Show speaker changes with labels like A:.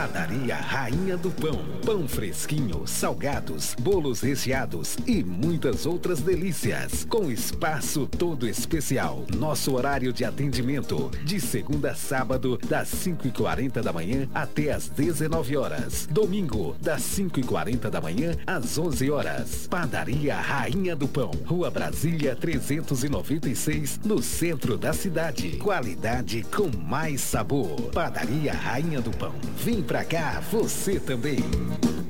A: Padaria Rainha do Pão. Pão fresquinho, salgados, bolos recheados e muitas outras delícias. Com espaço todo especial. Nosso horário de atendimento de segunda a sábado, das 5h40 da manhã até às 19 horas. Domingo, das 5h40 da manhã às 11 horas. Padaria Rainha do Pão. Rua Brasília 396, no centro da cidade. Qualidade com mais sabor. Padaria Rainha do Pão. Vem pra cá, você também.